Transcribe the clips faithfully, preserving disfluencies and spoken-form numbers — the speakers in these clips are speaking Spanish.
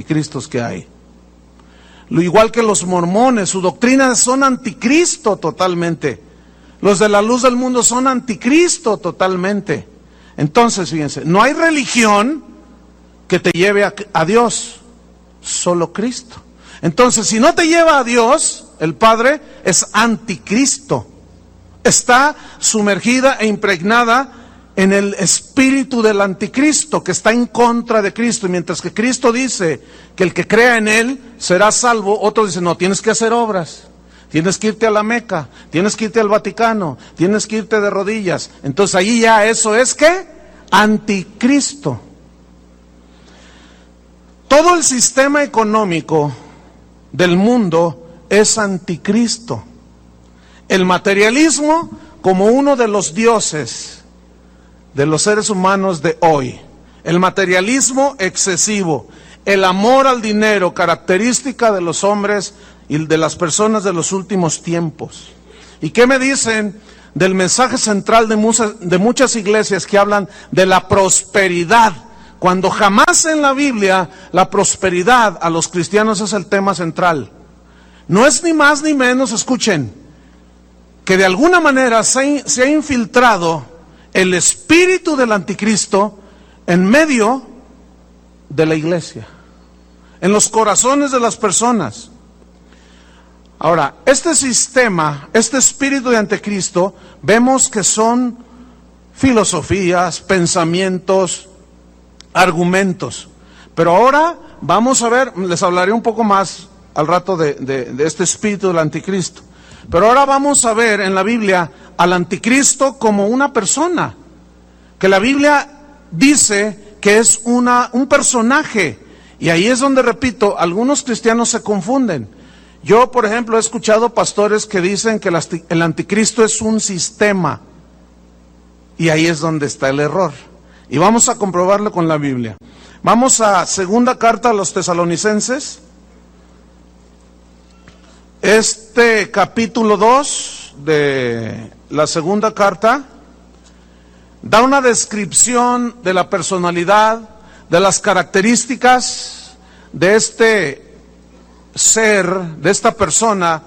anticristos que hay. Lo igual que los mormones, su doctrina son anticristo totalmente. Los de la luz del mundo son anticristo totalmente. Entonces, fíjense, no hay religión que te lleve a, a Dios, solo Cristo. Entonces, si no te lleva a Dios, el Padre es anticristo. Está sumergida e impregnada en el espíritu del anticristo, que está en contra de Cristo. Y mientras que Cristo dice que el que crea en Él será salvo, otros dicen, no, tienes que hacer obras. Tienes que irte a la Meca, tienes que irte al Vaticano, tienes que irte de rodillas. Entonces ahí ya eso es ¿qué? Anticristo. Todo el sistema económico del mundo es anticristo. El materialismo como uno de los dioses de los seres humanos de hoy. El materialismo excesivo, el amor al dinero, característica de los hombres y de las personas de los últimos tiempos. ¿Y qué me dicen del mensaje central de muchas, de muchas iglesias que hablan de la prosperidad? Cuando jamás en la Biblia la prosperidad a los cristianos es el tema central. No es ni más ni menos, escuchen, que de alguna manera se, se ha infiltrado el espíritu del anticristo en medio de la iglesia, en los corazones de las personas. Ahora, este sistema, este espíritu de anticristo, vemos que son filosofías, pensamientos, argumentos. Pero ahora vamos a ver, les hablaré un poco más al rato de, de, de este espíritu del anticristo. Pero ahora vamos a ver en la Biblia al anticristo como una persona, que la Biblia dice que es una, un personaje. Y ahí es donde, repito, algunos cristianos se confunden. Yo, por ejemplo, he escuchado pastores que dicen que el anticristo es un sistema. Y ahí es donde está el error. Y vamos a comprobarlo con la Biblia. Vamos a segunda carta a los tesalonicenses. Este capítulo dos de la segunda carta da una descripción de la personalidad, de las características de este ser, de esta persona.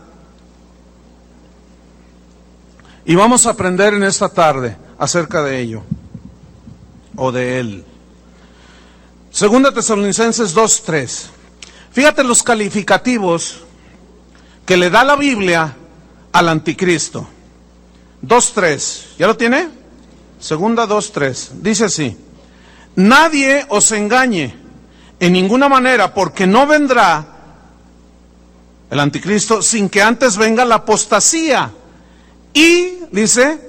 Y vamos a aprender en esta tarde acerca de ello, o de él. Segunda Tesalonicenses dos tres. Fíjate los calificativos que le da la Biblia al anticristo. dos tres. ¿Ya lo tiene? Segunda dos tres. Dice así: nadie os engañe en ninguna manera, porque no vendrá el anticristo sin que antes venga la apostasía. Y dice,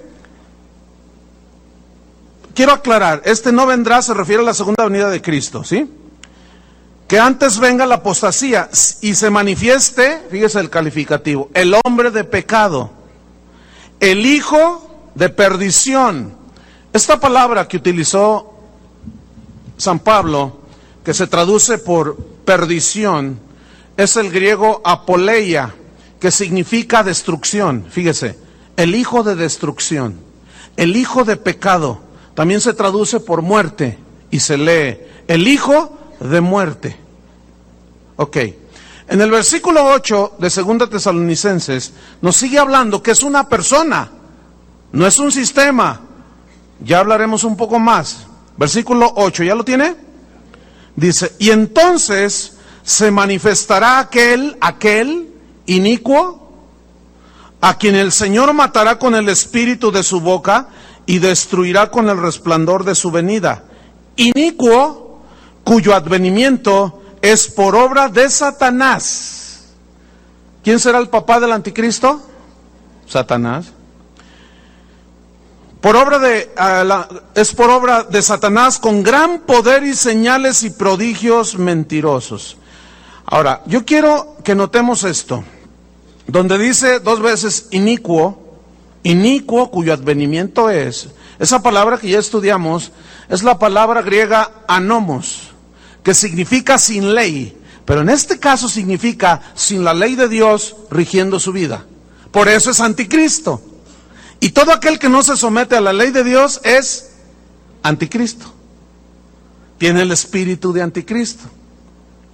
quiero aclarar, este no vendrá se refiere a la segunda venida de Cristo, ¿sí? Que antes venga la apostasía y se manifieste, fíjese el calificativo, el hombre de pecado, el hijo de perdición. Esta palabra que utilizó San Pablo, que se traduce por perdición, es el griego apoleia, que significa destrucción. Fíjese, el hijo de destrucción, el hijo de pecado, también se traduce por muerte y se lee el hijo de muerte. Ok, en el versículo ocho de segunda Tesalonicenses nos sigue hablando que es una persona, no es un sistema. Ya hablaremos un poco más. Versículo ocho, ¿ya lo tiene? Dice, y entonces se manifestará aquel, aquel inicuo, a quien el Señor matará con el espíritu de su boca y destruirá con el resplandor de su venida. Inicuo, cuyo advenimiento es por obra de Satanás. ¿Quién será el papá del anticristo? Satanás. Por obra de, uh, la, es por obra de Satanás, con gran poder y señales y prodigios mentirosos. Ahora, yo quiero que notemos esto, donde dice dos veces inicuo, inicuo cuyo advenimiento es, esa palabra que ya estudiamos, es la palabra griega anomos, que significa sin ley, pero en este caso significa sin la ley de Dios rigiendo su vida. Por eso es anticristo. Y todo aquel que no se somete a la ley de Dios es anticristo. Tiene el espíritu de anticristo.